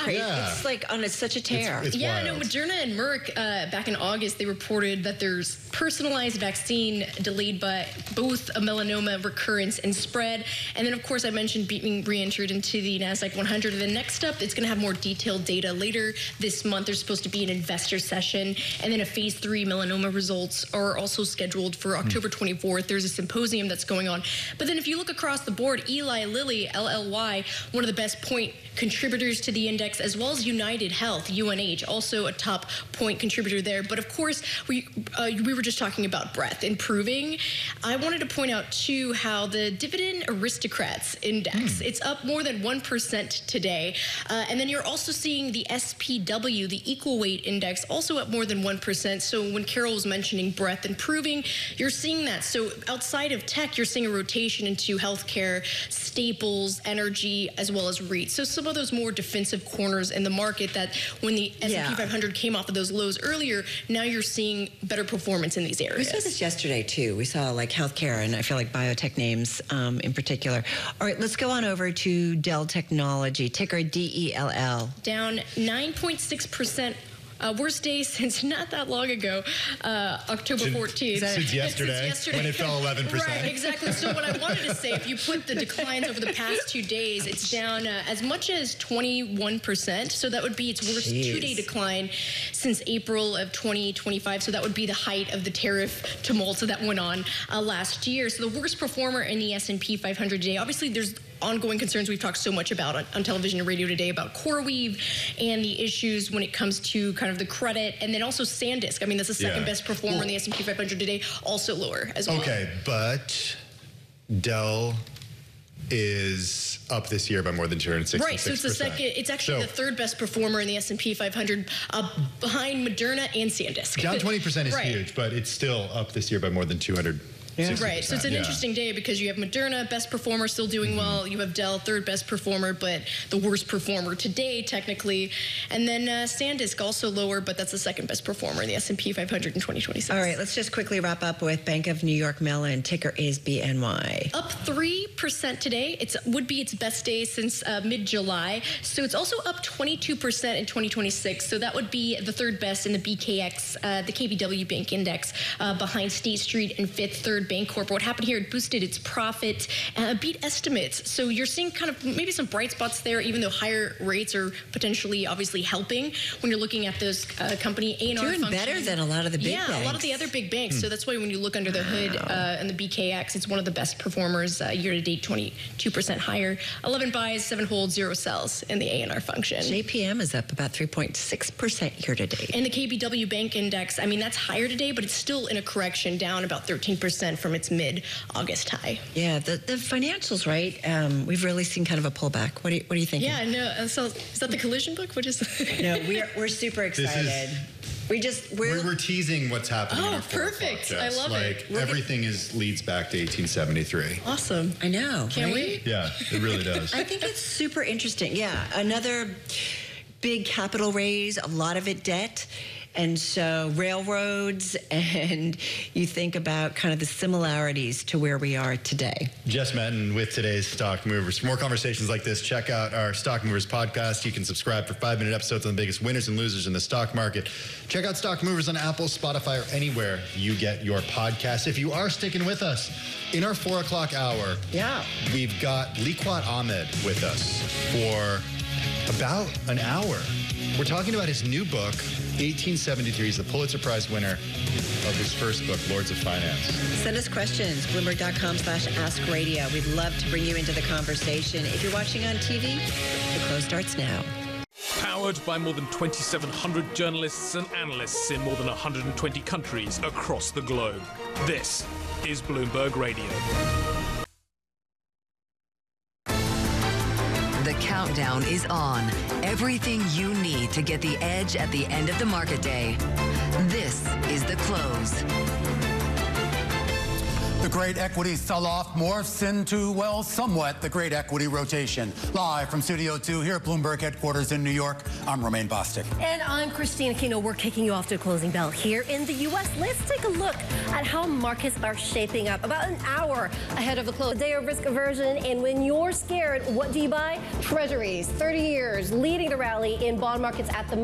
crazy. Yeah. It's like on such a tear. It's Yeah, wild. no, Moderna and Merck, back in August, they reported that there's personalized vaccine delayed by both a melanoma recurrence and spread. And then, of course, I mentioned being re-entered into the NASDAQ 100. And then next up, it's going to have more detailed data later this month. There's supposed to be an investor session. And then a phase 3 melanoma results are also scheduled for October 24th. There's a symposium that's going on. But then if you look across the board, Eli Lilly, LLY, one of the best point contributors to the index, as well as United Health, UNH, also a top point contributor there. But of course, we were just talking about breadth improving. I wanted to point out too how the Dividend Aristocrats Index, it's up more than 1% today. And then you're also seeing the SPW, the Equal Weight Index, also up more than 1%. So when Carol was mentioning breadth improving, you're seeing that. So outside of tech, you're seeing a rotation into healthcare, staples, energy, as well as REIT. So some of those more defensive corners in the market that when the S&P 500 came off of those lows earlier, now you're seeing better performance in these areas. We saw this yesterday, too. We saw like healthcare and I feel like biotech names in particular. All right, let's go on over to Dell Technology, ticker DELL. Down 9.6%. Worst day since not that long ago, October 14th. Since yesterday, when it fell 11%. Right, exactly. So what I wanted to say, if you put the declines over the past 2 days, it's down as much as 21%. So that would be its worst two-day decline since April of 2025. So that would be the height of the tariff tumult that went on last year. So the worst performer in the S&P 500 today. Obviously, there's ongoing concerns we've talked so much about on television and radio today about CoreWeave and the issues when it comes to kind of the credit, and then also SanDisk. I mean, that's the second best performer in the S&P 500 today, also lower as well. Okay, but Dell is up this year by more than 266%. Right, so it's the second. It's actually the third best performer in the S&P 500, behind Moderna and SanDisk. Down 20% is huge, but it's still up this year by more than 200%. Right, so it's an interesting day because you have Moderna, best performer, still doing well. You have Dell, third best performer, but the worst performer today, technically. And then SanDisk, also lower, but that's the second best performer in the S&P 500 in 2026. All right, let's just quickly wrap up with Bank of New York Mellon, ticker is BNY. Up 3% today. It would be its best day since mid-July. So it's also up 22% in 2026. So that would be the third best in the BKX, the KBW Bank Index, behind State Street and Fifth Third Bancorp. What happened here, it boosted its profit, beat estimates. So you're seeing kind of maybe some bright spots there, even though higher rates are potentially obviously helping when you're looking at those company A&R doing function. better than a lot of the big banks. Yeah, a lot of the other big banks. So that's why when you look under the hood and the BKX, it's one of the best performers year to date, 22% higher. 11 buys, 7 holds, 0 sells in the A&R function. JPM is up about 3.6% year to date. And the KBW Bank Index, I mean, that's higher today, but it's still in a correction, down about 13% from its mid-August high. Yeah, the financials, right? We've really seen kind of a pullback. What do you think? Yeah, no. So is that the collision book? What is? No, we're super excited. We're teasing what's happening. Oh, perfect! I love it. Everything leads back to 1873. Awesome. I know. Can't we? Yeah, it really does. I think it's super interesting. Yeah, another big capital raise, a lot of it debt. And so railroads, and you think about kind of the similarities to where we are today. Jess Metton with today's Stock Movers. For more conversations like this, check out our Stock Movers podcast. You can subscribe for 5-minute episodes on the biggest winners and losers in the stock market. Check out Stock Movers on Apple, Spotify, or anywhere you get your podcasts. If you are sticking with us, in our 4 o'clock hour, we've got Liquat Ahmed with us for about an hour. We're talking about his new book, 1873. He's the Pulitzer Prize winner of his first book, Lords of Finance. Send us questions, Bloomberg.com/AskRadio. We'd love to bring you into the conversation. If you're watching on TV, the close starts now. Powered by more than 2,700 journalists and analysts in more than 120 countries across the globe. This is Bloomberg Radio. The countdown is on. Everything you need to get the edge at the end of the market day. This is The Close. The great equity sell-off morphs into, well, somewhat the great equity rotation. Live from Studio 2 here at Bloomberg headquarters in New York, I'm Romaine Bostick. And I'm Christina Kino. We're kicking you off to closing bell here in the U.S. Let's take a look at how markets are shaping up about an hour ahead of the close. A day of risk aversion, and when you're scared, what do you buy? Treasuries, 30 years, leading the rally in bond markets at the